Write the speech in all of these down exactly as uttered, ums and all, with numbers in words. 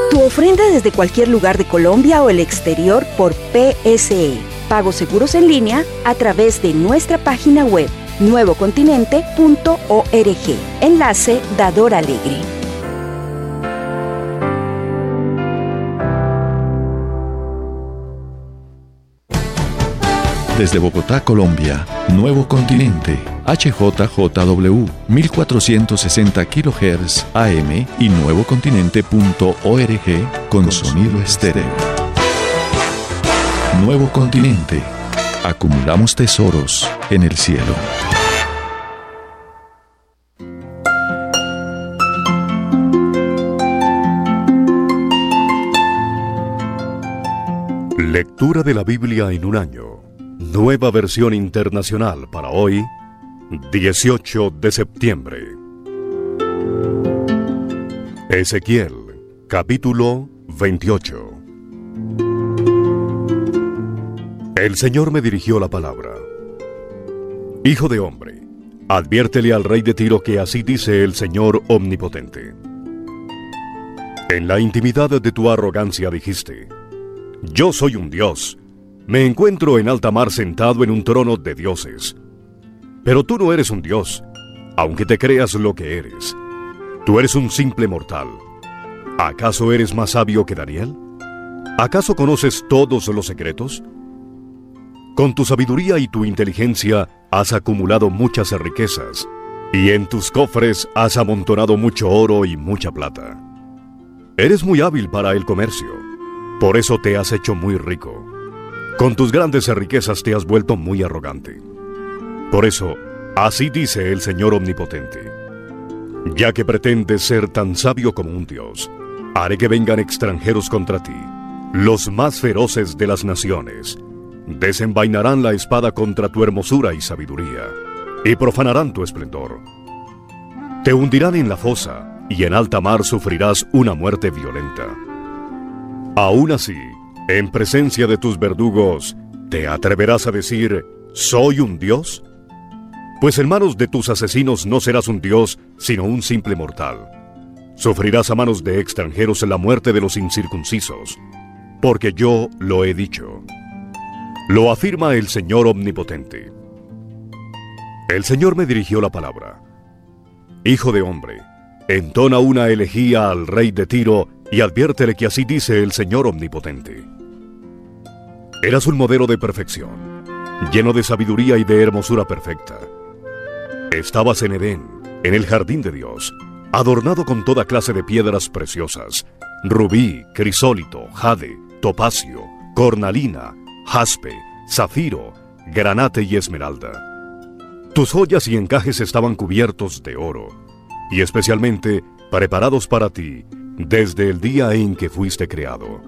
Tu ofrenda desde cualquier lugar de Colombia o el exterior por P S E. Pagos seguros en línea a través de nuestra página web nuevo continente punto org. Enlace Dador Alegre. Desde Bogotá, Colombia, Nuevo Continente, H J J W, mil cuatrocientos sesenta kilohertz A M y nuevo continente punto org con sonido estéreo. Nuevo Continente. Acumulamos tesoros en el cielo. Lectura de la Biblia en un año. Nueva versión internacional para hoy, dieciocho de septiembre. Ezequiel, capítulo veintiocho. El Señor me dirigió la palabra. Hijo de hombre, adviértele al rey de Tiro que así dice el Señor Omnipotente. En la intimidad de tu arrogancia dijiste: yo soy un Dios. Me encuentro en alta mar sentado en un trono de dioses. Pero tú no eres un Dios, aunque te creas lo que eres. Tú eres un simple mortal. ¿Acaso eres más sabio que Daniel? ¿Acaso conoces todos los secretos? Con tu sabiduría y tu inteligencia has acumulado muchas riquezas, y en tus cofres has amontonado mucho oro y mucha plata. Eres muy hábil para el comercio, por eso te has hecho muy rico. Con tus grandes riquezas te has vuelto muy arrogante. Por eso, así dice el Señor Omnipotente: ya que pretendes ser tan sabio como un Dios, haré que vengan extranjeros contra ti, los más feroces de las naciones. Desenvainarán la espada contra tu hermosura y sabiduría, y profanarán tu esplendor. Te hundirán en la fosa, y en alta mar sufrirás una muerte violenta. Aún así, en presencia de tus verdugos, ¿te atreverás a decir, soy un Dios? Pues en manos de tus asesinos no serás un Dios, sino un simple mortal. Sufrirás a manos de extranjeros la muerte de los incircuncisos, porque yo lo he dicho. Lo afirma el Señor Omnipotente. El Señor me dirigió la palabra. Hijo de hombre, entona una elegía al rey de Tiro y adviértele que así dice el Señor Omnipotente. Eras un modelo de perfección, lleno de sabiduría y de hermosura perfecta. Estabas en Edén, en el jardín de Dios, adornado con toda clase de piedras preciosas: rubí, crisólito, jade, topacio, cornalina, jaspe, zafiro, granate y esmeralda. Tus joyas y encajes estaban cubiertos de oro, y especialmente preparados para ti desde el día en que fuiste creado.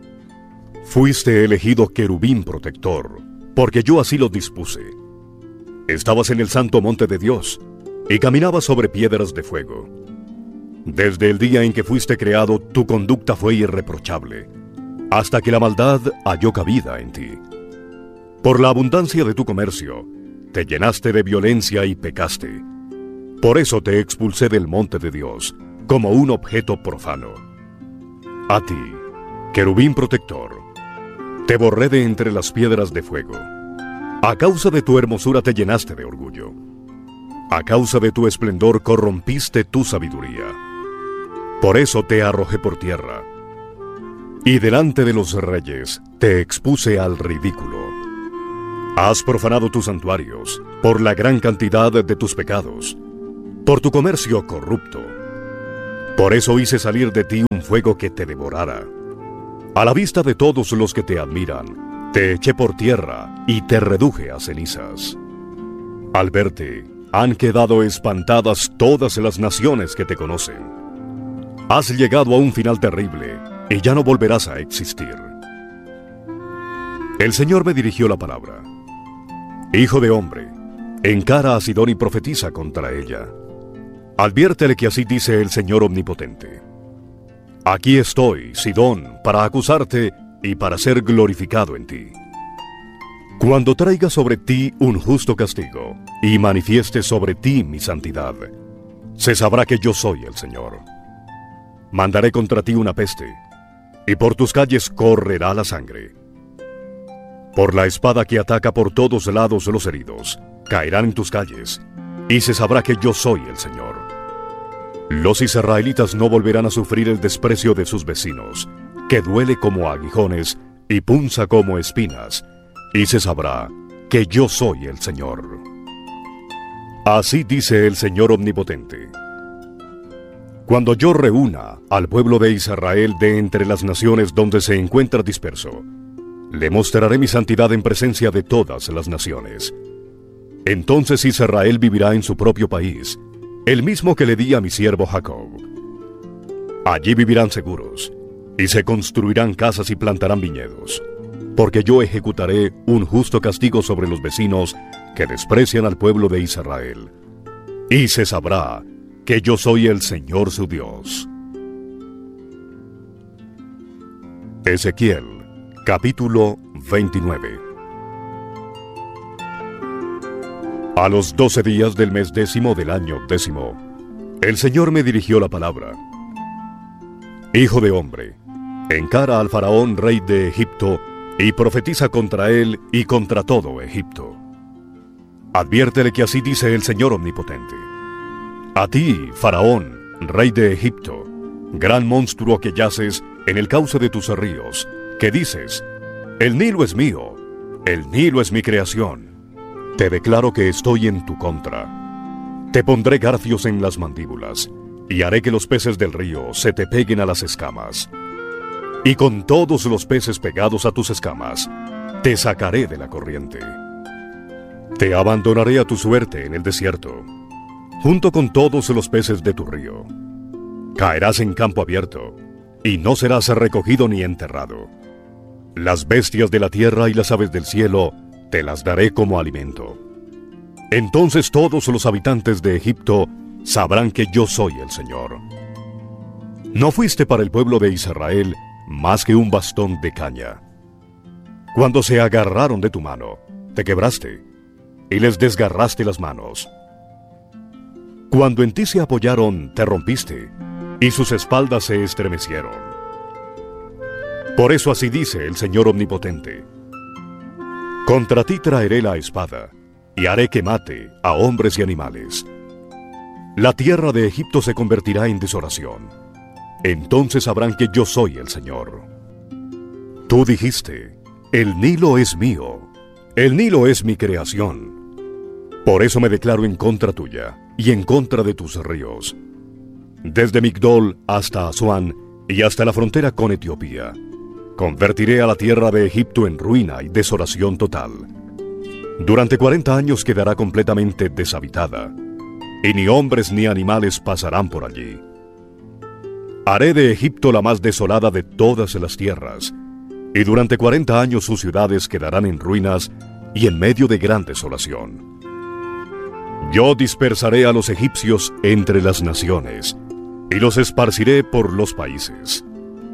Fuiste elegido querubín protector, porque yo así lo dispuse. Estabas en el santo monte de Dios, y caminabas sobre piedras de fuego. Desde el día en que fuiste creado, tu conducta fue irreprochable, hasta que la maldad halló cabida en ti. Por la abundancia de tu comercio, te llenaste de violencia y pecaste. Por eso te expulsé del monte de Dios, como un objeto profano. A ti, querubín protector, te borré de entre las piedras de fuego. A causa de tu hermosura te llenaste de orgullo. A causa de tu esplendor corrompiste tu sabiduría. Por eso te arrojé por tierra. Y delante de los reyes te expuse al ridículo. Has profanado tus santuarios por la gran cantidad de tus pecados, por tu comercio corrupto. Por eso hice salir de ti un fuego que te devorara. A la vista de todos los que te admiran, te eché por tierra y te reduje a cenizas. Al verte, han quedado espantadas todas las naciones que te conocen. Has llegado a un final terrible y ya no volverás a existir. El Señor me dirigió la palabra. Hijo de hombre, encara a Sidón y profetiza contra ella. Adviértele que así dice el Señor Omnipotente. Aquí estoy, Sidón, para acusarte y para ser glorificado en ti. Cuando traiga sobre ti un justo castigo y manifieste sobre ti mi santidad, se sabrá que yo soy el Señor. Mandaré contra ti una peste, y por tus calles correrá la sangre. Por la espada que ataca por todos lados los heridos, caerán en tus calles, y se sabrá que yo soy el Señor. Los israelitas no volverán a sufrir el desprecio de sus vecinos, que duele como aguijones y punza como espinas, y se sabrá que yo soy el Señor. Así dice el Señor Omnipotente: cuando yo reúna al pueblo de Israel de entre las naciones donde se encuentra disperso, le mostraré mi santidad en presencia de todas las naciones. Entonces Israel vivirá en su propio país, el mismo que le di a mi siervo Jacob. Allí vivirán seguros, y se construirán casas y plantarán viñedos, porque yo ejecutaré un justo castigo sobre los vecinos que desprecian al pueblo de Israel. Y se sabrá que yo soy el Señor su Dios. Ezequiel, capítulo veintinueve. A los doce días del mes décimo del año décimo, el Señor me dirigió la palabra: Hijo de hombre, encara al faraón rey de Egipto y profetiza contra él y contra todo Egipto. Adviértele que así dice el Señor Omnipotente: a ti, faraón, rey de Egipto, gran monstruo que yaces en el cauce de tus ríos, que dices: el Nilo es mío, el Nilo es mi creación. Te declaro que estoy en tu contra. Te pondré garfios en las mandíbulas, y haré que los peces del río se te peguen a las escamas. Y con todos los peces pegados a tus escamas, te sacaré de la corriente. Te abandonaré a tu suerte en el desierto, junto con todos los peces de tu río. Caerás en campo abierto, y no serás recogido ni enterrado. Las bestias de la tierra y las aves del cielo te las daré como alimento. Entonces todos los habitantes de Egipto sabrán que yo soy el Señor. No fuiste para el pueblo de Israel más que un bastón de caña. Cuando se agarraron de tu mano, te quebraste, y les desgarraste las manos. Cuando en ti se apoyaron, te rompiste, y sus espaldas se estremecieron. Por eso así dice el Señor Omnipotente: contra ti traeré la espada, y haré que mate a hombres y animales. La tierra de Egipto se convertirá en desolación. Entonces sabrán que yo soy el Señor. Tú dijiste: el Nilo es mío, el Nilo es mi creación. Por eso me declaro en contra tuya y en contra de tus ríos, desde Migdol hasta Asuán y hasta la frontera con Etiopía. Convertiré a la tierra de Egipto en ruina y desolación total. Durante cuarenta años quedará completamente deshabitada, y ni hombres ni animales pasarán por allí. Haré de Egipto la más desolada de todas las tierras, y durante cuarenta años sus ciudades quedarán en ruinas y en medio de gran desolación. Yo dispersaré a los egipcios entre las naciones, y los esparciré por los países.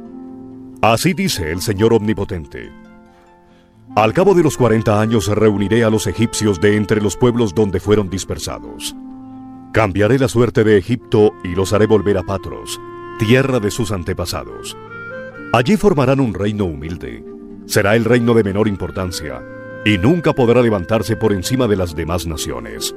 Así dice el Señor Omnipotente: al cabo de los cuarenta años reuniré a los egipcios de entre los pueblos donde fueron dispersados. Cambiaré la suerte de Egipto y los haré volver a Patros, tierra de sus antepasados. Allí formarán un reino humilde. Será el reino de menor importancia, y nunca podrá levantarse por encima de las demás naciones.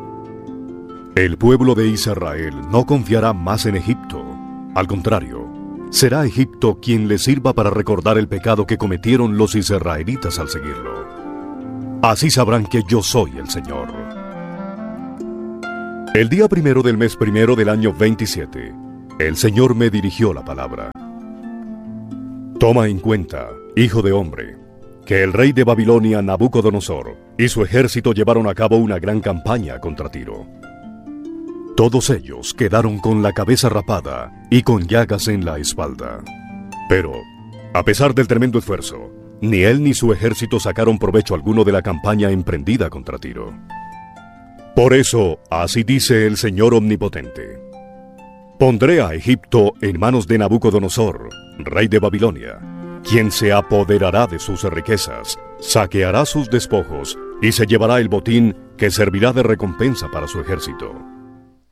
El pueblo de Israel no confiará más en Egipto. Al contrario, será Egipto quien le sirva para recordar el pecado que cometieron los israelitas al seguirlo. Así sabrán que yo soy el Señor. El día primero del mes primero del año veintisiete, el Señor me dirigió la palabra: toma en cuenta, hijo de hombre, que el rey de Babilonia, Nabucodonosor, y su ejército llevaron a cabo una gran campaña contra Tiro. Todos ellos quedaron con la cabeza rapada y con llagas en la espalda. Pero, a pesar del tremendo esfuerzo, ni él ni su ejército sacaron provecho alguno de la campaña emprendida contra Tiro. Por eso, así dice el Señor Omnipotente: pondré a Egipto en manos de Nabucodonosor, rey de Babilonia, quien se apoderará de sus riquezas, saqueará sus despojos y se llevará el botín que servirá de recompensa para su ejército.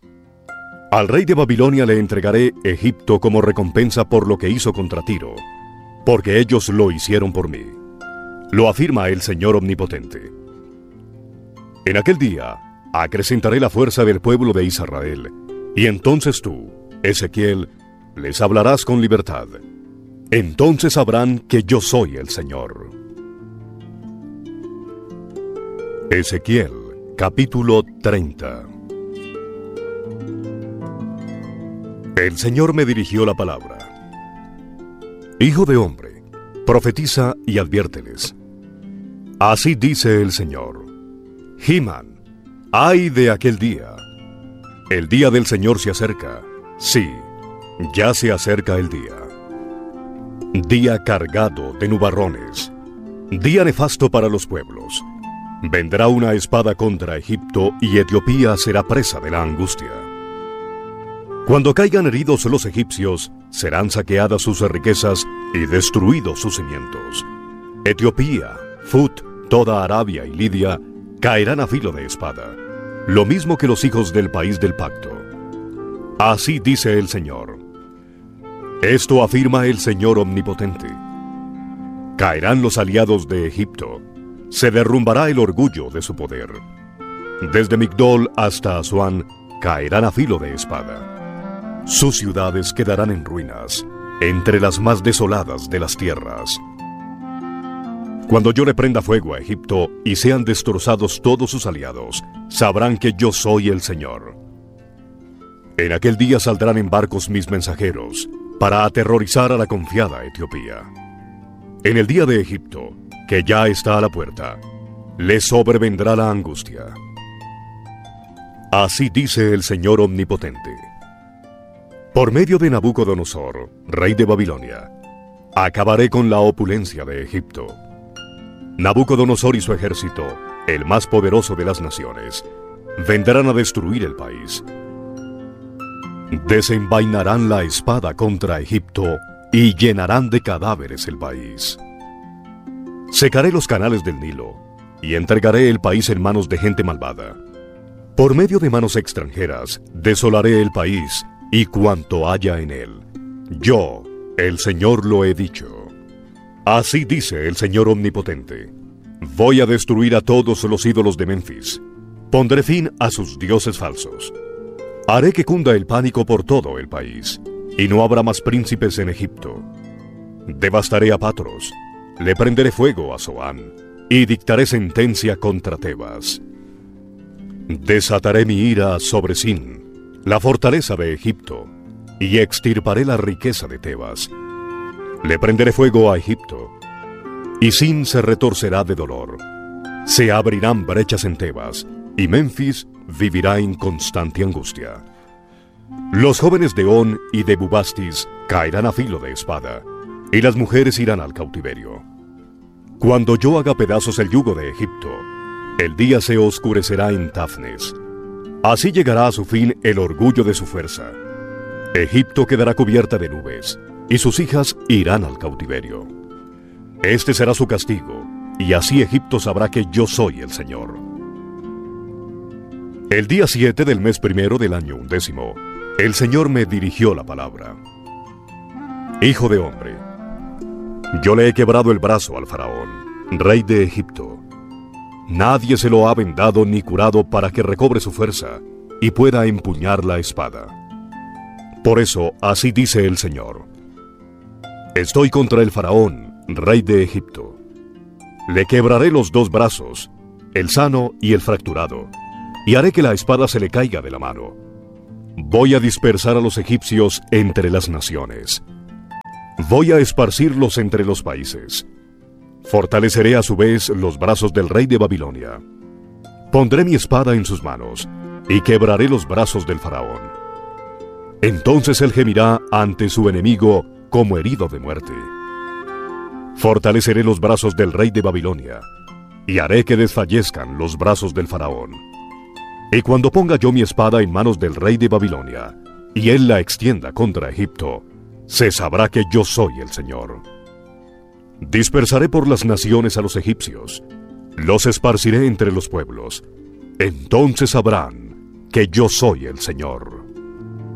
Al rey de Babilonia le entregaré Egipto como recompensa por lo que hizo contra Tiro, porque ellos lo hicieron por mí. Lo afirma el Señor Omnipotente. En aquel día acrecentaré la fuerza del pueblo de Israel, y entonces tú, Ezequiel, les hablarás con libertad. Entonces sabrán que yo soy el Señor. Ezequiel, capítulo treinta. El Señor me dirigió la palabra. Hijo de hombre, profetiza y adviérteles. Así dice el Señor. He-Man, ay de aquel día. El día del Señor se acerca. Sí, ya se acerca el día. Día cargado de nubarrones. Día nefasto para los pueblos. Vendrá una espada contra Egipto y Etiopía será presa de la angustia. Cuando caigan heridos los egipcios, serán saqueadas sus riquezas y destruidos sus cimientos. Etiopía, Fut, toda Arabia y Lidia caerán a filo de espada, lo mismo que los hijos del país del pacto. Así dice el Señor. Esto afirma el Señor Omnipotente. Caerán los aliados de Egipto, se derrumbará el orgullo de su poder. Desde Migdol hasta Asuán caerán a filo de espada. Sus ciudades quedarán en ruinas, entre las más desoladas de las tierras. Cuando yo le prenda fuego a Egipto y sean destrozados todos sus aliados, sabrán que yo soy el Señor. En aquel día saldrán en barcos mis mensajeros, para aterrorizar a la confiada Etiopía. En el día de Egipto, que ya está a la puerta, le sobrevendrá la angustia. Así dice el Señor Omnipotente. Por medio de Nabucodonosor, rey de Babilonia, acabaré con la opulencia de Egipto. Nabucodonosor y su ejército, el más poderoso de las naciones, vendrán a destruir el país. Desenvainarán la espada contra Egipto y llenarán de cadáveres el país. Secaré los canales del Nilo y entregaré el país en manos de gente malvada. Por medio de manos extranjeras desolaré el país y cuanto haya en él. Yo, el Señor, lo he dicho. Así dice el Señor Omnipotente. Voy a destruir a todos los ídolos de Memphis. Pondré fin a sus dioses falsos. Haré que cunda el pánico por todo el país, y no habrá más príncipes en Egipto. Devastaré a Patros, le prenderé fuego a Zoán, y dictaré sentencia contra Tebas. Desataré mi ira sobre Sin, la fortaleza de Egipto, y extirparé la riqueza de Tebas. Le prenderé fuego a Egipto, y Sin se retorcerá de dolor. Se abrirán brechas en Tebas, y Memphis vivirá en constante angustia. Los jóvenes de On y de Bubastis caerán a filo de espada, y las mujeres irán al cautiverio. Cuando yo haga pedazos el yugo de Egipto, el día se oscurecerá en Tafnes. Así llegará a su fin el orgullo de su fuerza. Egipto quedará cubierta de nubes, y sus hijas irán al cautiverio. Este será su castigo, y así Egipto sabrá que yo soy el Señor. El día siete del mes primero del año undécimo, el Señor me dirigió la palabra. Hijo de hombre, yo le he quebrado el brazo al faraón, rey de Egipto. Nadie se lo ha vendado ni curado para que recobre su fuerza y pueda empuñar la espada. Por eso, así dice el Señor. Estoy contra el faraón, rey de Egipto. Le quebraré los dos brazos, el sano y el fracturado, y haré que la espada se le caiga de la mano. Voy a dispersar a los egipcios entre las naciones. Voy a esparcirlos entre los países. Fortaleceré a su vez los brazos del rey de Babilonia. Pondré mi espada en sus manos y quebraré los brazos del faraón. Entonces él gemirá ante su enemigo como herido de muerte. Fortaleceré los brazos del rey de Babilonia y haré que desfallezcan los brazos del faraón. Y cuando ponga yo mi espada en manos del rey de Babilonia, y él la extienda contra Egipto, se sabrá que yo soy el Señor. Dispersaré por las naciones a los egipcios, los esparciré entre los pueblos. Entonces sabrán que yo soy el Señor.